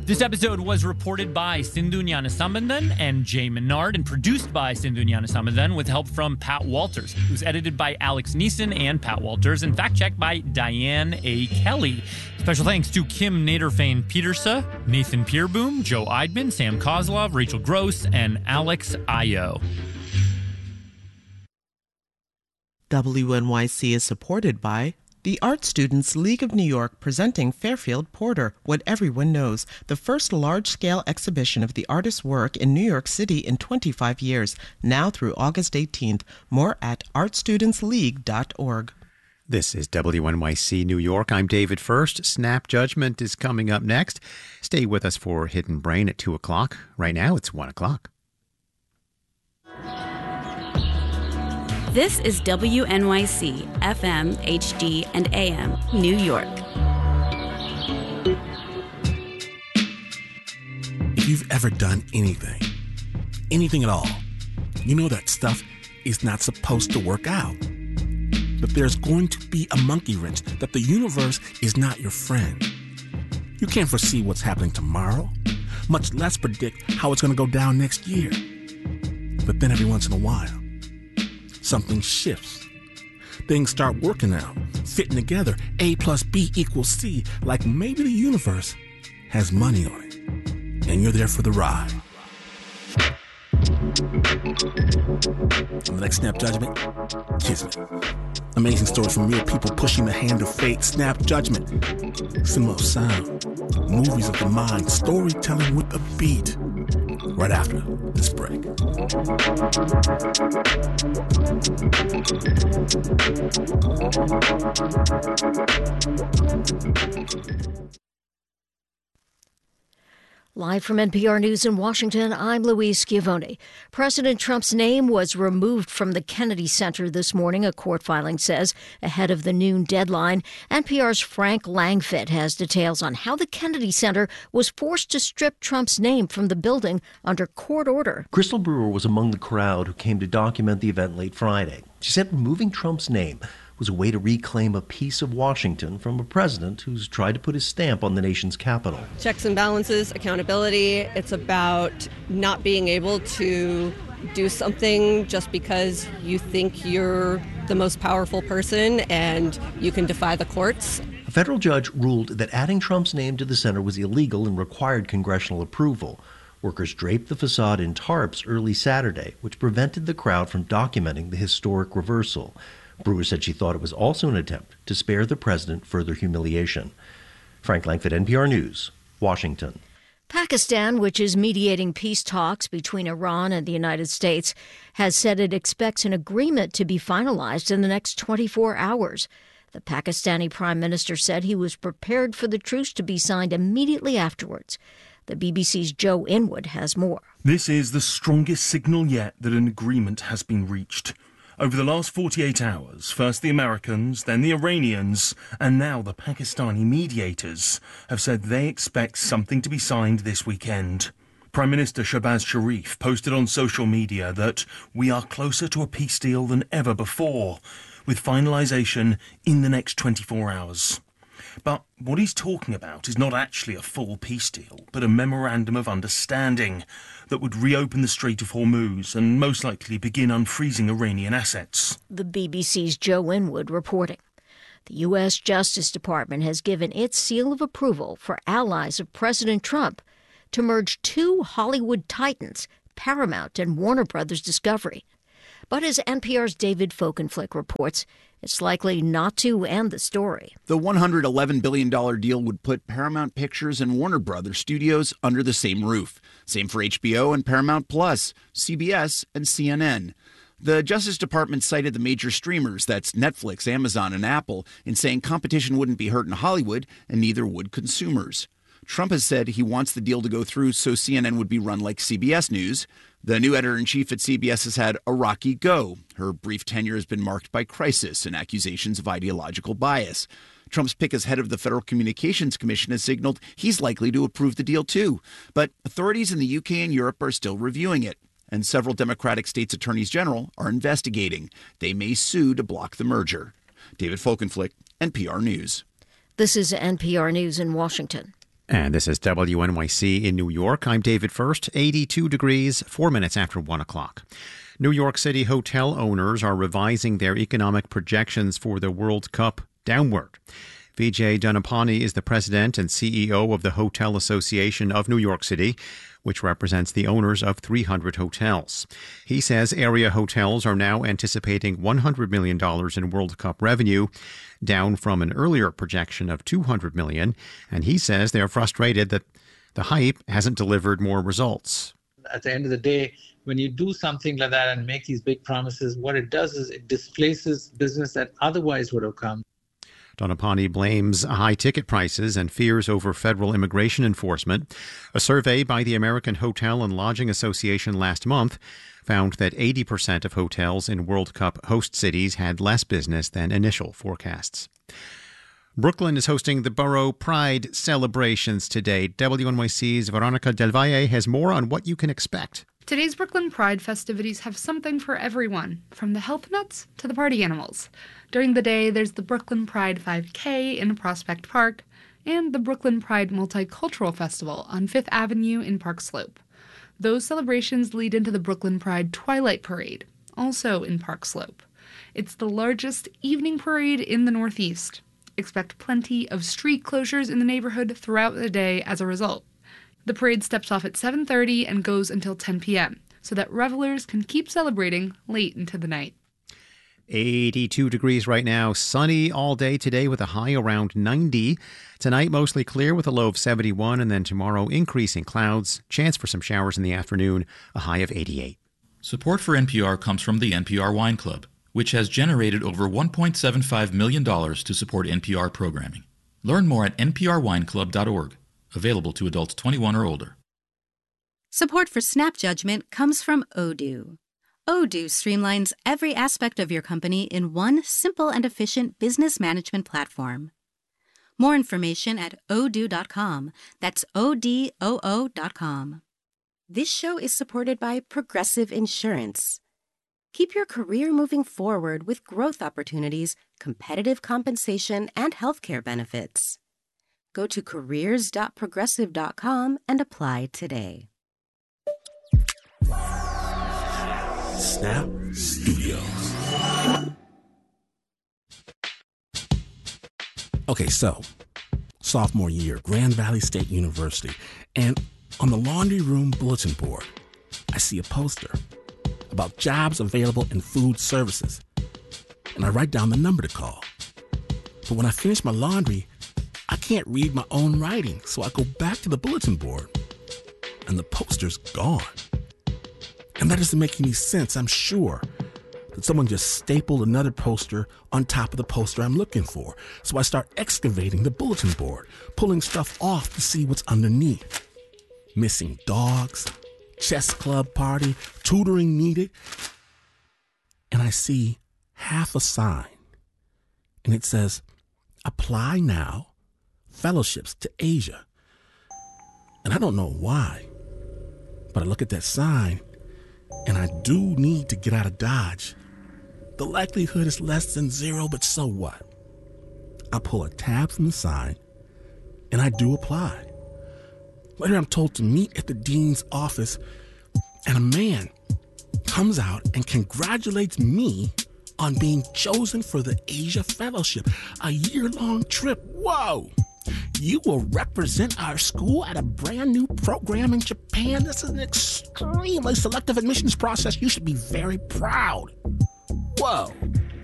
This episode was reported by Sindhu Gnanasambandan and Jay Menard and produced by Sindhu Gnanasambandan with help from Pat Walters. It was edited by Alex Neeson and Pat Walters and fact-checked by Diane A. Kelly. Special thanks to Kim Naderfane-Petersa, Nathan Pierboom, Joe Eidman, Sam Kozlov, Rachel Gross, and Alex Ayo. WNYC is supported by the Art Students League of New York, presenting Fairfield Porter, What Everyone Knows, the first large-scale exhibition of the artist's work in New York City in 25 years, now through August 18th. More at artstudentsleague.org. This is WNYC New York. I'm David First. Snap Judgment is coming up next. Stay with us for Hidden Brain at 2 o'clock. Right now, it's 1 o'clock. This is WNYC, FM, HD, and AM, New York. If you've ever done anything at all, you know that stuff is not supposed to work out. But there's going to be a monkey wrench, that the universe is not your friend. You can't foresee what's happening tomorrow, much less predict how it's going to go down next year. But then every once in a while, something shifts. Things start working out, fitting together. A plus B equals C, like maybe the universe has money on it, and you're there for the ride. On the next Snap Judgment, Kismet. Amazing stories from real people pushing the hand of fate. Snap Judgment, cinema of sound, movies of the mind, storytelling with a beat. Right after this break. Live from NPR News in Washington, I'm Louise Schiavone. President Trump's name was removed from the Kennedy Center this morning, a court filing says, ahead of the noon deadline. NPR's Frank Langfitt has details on how the Kennedy Center was forced to strip Trump's name from the building under court order. Crystal Brewer was among the crowd who came to document the event late Friday. She said removing Trump's name was a way to reclaim a piece of Washington from a president who's tried to put his stamp on the nation's capital. Checks and balances, accountability. It's about not being able to do something just because you think you're the most powerful person and you can defy the courts. A federal judge ruled that adding Trump's name to the center was illegal and required congressional approval. Workers draped the facade in tarps early Saturday, which prevented the crowd from documenting the historic reversal. Brewer said she thought it was also an attempt to spare the president further humiliation. Frank Langfitt, NPR News, Washington. Pakistan, which is mediating peace talks between Iran and the United States, has said it expects an agreement to be finalized in the next 24 hours. The Pakistani Prime Minister said he was prepared for the truce to be signed immediately afterwards. The BBC's Joe Inwood has more. This is the strongest signal yet that an agreement has been reached. Over the last 48 hours, first the Americans, then the Iranians, and now the Pakistani mediators have said they expect something to be signed this weekend. Prime Minister Shahbaz Sharif posted on social media that we are closer to a peace deal than ever before, with finalisation in the next 24 hours. But what he's talking about is not actually a full peace deal, but a memorandum of understanding that would reopen the Strait of Hormuz and most likely begin unfreezing Iranian assets. The BBC's Joe Inwood reporting. The U.S. Justice Department has given its seal of approval for allies of President Trump to merge two Hollywood titans, Paramount and Warner Brothers Discovery. But as NPR's David Folkenflik reports, it's likely not to end the story. The $111 billion deal would put Paramount Pictures and Warner Brothers Studios under the same roof. Same for HBO and Paramount Plus, CBS and CNN. The Justice Department cited the major streamers, that's Netflix, Amazon, and Apple, in saying competition wouldn't be hurt in Hollywood, and neither would consumers. Trump has said he wants the deal to go through so CNN would be run like CBS News. The new editor-in-chief at CBS has had a rocky go. Her brief tenure has been marked by crisis and accusations of ideological bias. Trump's pick as head of the Federal Communications Commission has signaled he's likely to approve the deal too. But authorities in the UK and Europe are still reviewing it. And several Democratic states' attorneys general are investigating. They may sue to block the merger. David Folkenflik, NPR News. This is NPR News in Washington. And this is WNYC in New York. I'm David First, 82 degrees, 4 minutes after 1 o'clock. New York City hotel owners are revising their economic projections for the World Cup downward. Vijay Dhanapani is the president and CEO of the Hotel Association of New York City, which represents the owners of 300 hotels. He says area hotels are now anticipating $100 million in World Cup revenue, down from an earlier projection of $200 million. And he says they're frustrated that the hype hasn't delivered more results. At the end of the day, when you do something like that and make these big promises, what it does is it displaces business that otherwise would have come. Dhanapani blames high ticket prices and fears over federal immigration enforcement. A survey by the American Hotel and Lodging Association last month found that 80% of hotels in World Cup host cities had less business than initial forecasts. Brooklyn is hosting the Borough Pride celebrations today. WNYC's Veronica Del Valle has more on what you can expect. Today's Brooklyn Pride festivities have something for everyone, from the health nuts to the party animals. During the day, there's the Brooklyn Pride 5K in Prospect Park and the Brooklyn Pride Multicultural Festival on 5th Avenue in Park Slope. Those celebrations lead into the Brooklyn Pride Twilight Parade, also in Park Slope. It's the largest evening parade in the Northeast. Expect plenty of street closures in the neighborhood throughout the day as a result. The parade steps off at 7:30 and goes until 10 p.m., so that revelers can keep celebrating late into the night. 82 degrees right now, sunny all day today with a high around 90. Tonight mostly clear with a low of 71, and then tomorrow increasing clouds, chance for some showers in the afternoon, a high of 88. Support for NPR comes from the NPR Wine Club, which has generated over $1.75 million to support NPR programming. Learn more at nprwineclub.org. Available to adults 21 or older. Support for Snap Judgment comes from Odoo. Odoo streamlines every aspect of your company in one simple and efficient business management platform. More information at odoo.com. That's ODOO.com. This show is supported by Progressive Insurance. Keep your career moving forward with growth opportunities, competitive compensation, and healthcare benefits. Go to careers.progressive.com and apply today. Snap Studios. Okay, so, sophomore year, Grand Valley State University, and on the laundry room bulletin board, I see a poster about jobs available in food services, and I write down the number to call. But when I finish my laundry, I can't read my own writing, so I go back to the bulletin board, and the poster's gone. And that doesn't make any sense. I'm sure that someone just stapled another poster on top of the poster I'm looking for. So I start excavating the bulletin board, pulling stuff off to see what's underneath. Missing dogs, chess club party, tutoring needed. And I see half a sign, and it says, "Apply now. Fellowships to Asia." And I don't know why, but I look at that sign, and I do need to get out of Dodge. The likelihood is less than 0, but so what? I pull a tab from the sign, and I do apply. Later, I'm told to meet at the dean's office, and a man comes out and congratulates me on being chosen for the Asia Fellowship, a year-long trip. Whoa! You will represent our school at a brand new program in Japan. This is an extremely selective admissions process. You should be very proud. Whoa.